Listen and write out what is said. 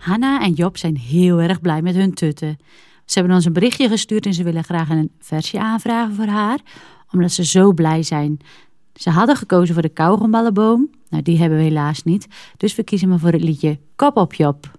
Hanna en Job zijn heel erg blij met hun tutten. Ze hebben ons een berichtje gestuurd en ze willen graag een versje aanvragen voor haar, omdat ze zo blij zijn. Ze hadden gekozen voor de kauwgomballenboom. Nou, die hebben we helaas niet. Dus we kiezen maar voor het liedje Kop op Job.